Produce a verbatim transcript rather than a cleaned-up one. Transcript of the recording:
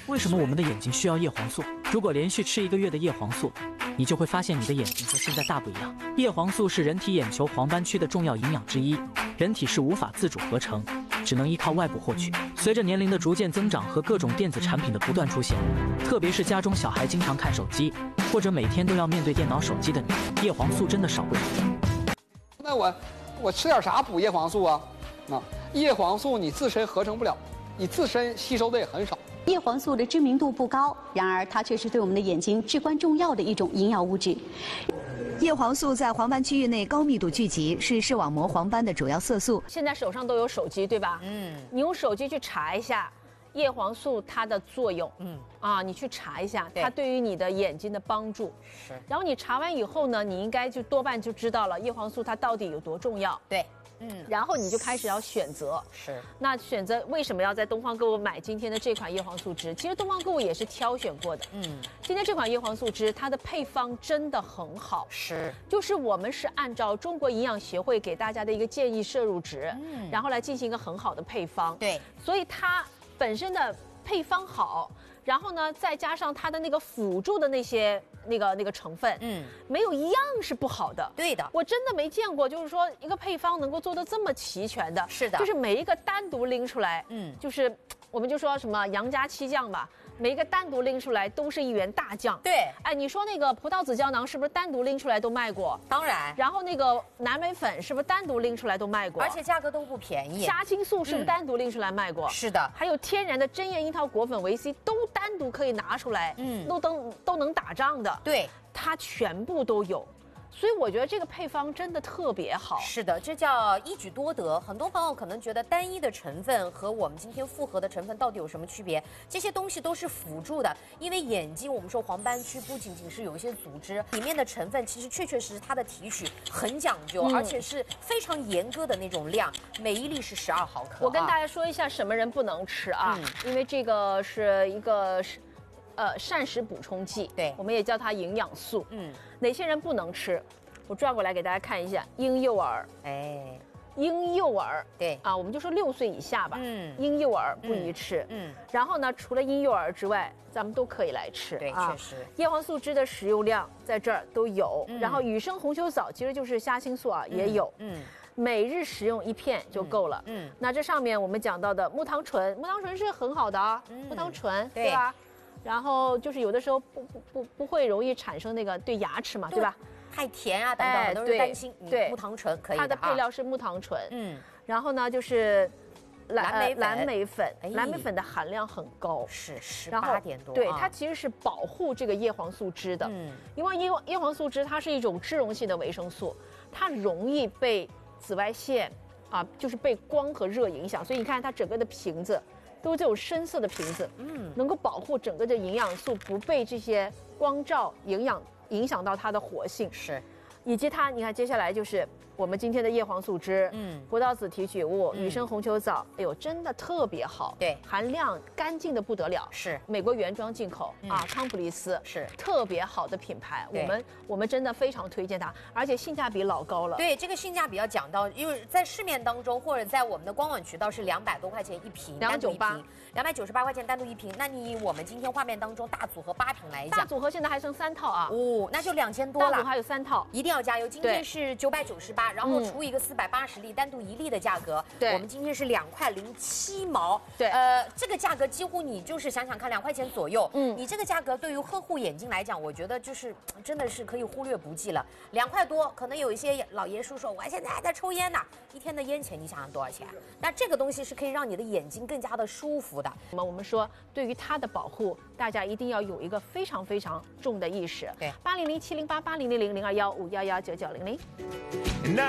为什么我们的眼睛需要叶黄素？如果连续吃一个月的叶黄素，你就会发现你的眼睛和现在大不一样。叶黄素是人体眼球黄斑区的重要营养之一，人体是无法自主合成，只能依靠外部获取。随着年龄的逐渐增长和各种电子产品的不断出现，特别是家中小孩经常看手机，或者每天都要面对电脑、手机的你，叶黄素真的少不了。 那我我吃点啥补叶黄素啊？啊，叶黄素你自身合成不了，你自身吸收的也很少。 叶黄素的知名度不高，然而它却是对我们的眼睛至关重要的一种营养物质。 叶黄素在黄斑区域内高密度聚集，是视网膜黄斑的主要色素。 现在手上都有手机，对吧？ 嗯， 你用手机去查一下叶黄素它的作用。嗯，啊，你去查一下它对于你的眼睛的帮助。 是。 然后你查完以后呢，你应该就多半就知道了叶黄素它到底有多重要。 对。 嗯，然后你就开始要选择， 是。 那选择为什么要在东方购物买今天的这款叶黄素汁？其实东方购物也是挑选过的。嗯，今天这款叶黄素汁，它的配方真的很好。 是。 就是我们是按照中国营养协会给大家的一个建议摄入值，嗯，然后来进行一个很好的配方。 对。 所以它本身的配方好，然后呢，再加上它的那个辅助的那些。那个那个成分，嗯，没有一样是不好的。 对的， 我真的没见过，就是说一个配方能够做得这么齐全的。 是的， 就是每一个单独拎出来，嗯，就是我们就说什么杨家七酱吧，每一个单独拎出来都是一员大将。 对， 哎，你说那个葡萄籽胶囊是不是单独拎出来都卖过？ 当然。 然后那个蓝莓粉是不是单独拎出来都卖过？ 而且价格都不便宜。 虾青素是不是单独拎出来卖过？ 嗯、是的。 还有天然的针叶樱桃果粉维 C 都单独可以拿出来，嗯，都都都能打仗的。 对， 它全部都有。所以我觉得这个配方真的特别好。 是的，这叫一举多得。很多朋友可能觉得单一的成分和我们今天复合的成分到底有什么区别？这些东西都是辅助的。因为眼睛，我们说黄斑区不仅仅是有一些组织，里面的成分其实确确实实它的提取很讲究，嗯、而且是非常严格的那种量，每一粒是十二毫克。 我跟大家说一下什么人不能吃啊，嗯、因为这个是一个是。呃，膳食补充剂， 对， 我们也叫它营养素。嗯，哪些人不能吃？我转过来给大家看一下，婴幼儿，哎，婴幼儿， 对啊，我们就说六岁以下吧。嗯，婴幼儿不宜吃。嗯，然后呢，除了婴幼儿之外，咱们都可以来吃。 对， 啊、 确实， 叶黄素汁的食用量在这儿都有。嗯、然后雨生红球藻其实就是虾青素啊，嗯、也有。嗯。每日食用一片就够了。嗯，嗯那这上面我们讲到的木糖醇，木糖醇是很好的啊，嗯、木糖醇，对, 对吧？然后就是有的时候不不不不会容易产生那个对牙齿嘛，对, 对吧？ 太甜啊等等，很多人担心。对，木糖醇可以的、啊。 它的配料是木糖醇。嗯，然后呢就是蓝莓粉，蓝莓粉，哎、蓝莓粉的含量很高， 是十八点多。 对，它其实是保护这个叶黄素汁的。嗯，因为叶叶黄素汁它是一种脂溶性的维生素，它容易被紫外线啊，就是被光和热影响，所以你看它整个的瓶子。都这种深色的瓶子，嗯，能够保护整个的营养素不被这些光照营养影响到它的活性， 是， 以及它，你看接下来就是我们今天的叶黄素汁，嗯，葡萄籽提取物、雨生红球藻，哎呦，真的特别好， 对， 含量干净的不得了， 是美国原装进口、嗯、啊，康普利斯是特别好的品牌，我们我们真的非常推荐它，而且性价比老高了。 对，这个性价比要讲到，因为在市面当中或者在我们的官网渠道是两百多块钱一瓶， 两百九十八， 两百九十八块钱单独一瓶。那你我们今天画面当中大组合八瓶来讲， 大组合现在还剩三套啊， 哦，那就两千多了。 大组还有三套， 一定要加油。今天是九百九十八，然后除一个四百八十粒，单独一粒的价格， 对， 我们今天是两块零七毛， 对， 呃，这个价格几乎你就是想想看，两块钱左右，嗯，你这个价格对于呵护眼睛来讲，我觉得就是真的是可以忽略不计了。两块多，可能有一些老爷叔说，我现在还在抽烟呢，一天的烟钱你想想多少钱？那这个东西是可以让你的眼睛更加的舒服的。 那么我们说，对于它的保护，大家一定要有一个非常非常重的意识。 对， 八零零七零八八零零零零二幺五幺幺九九零零。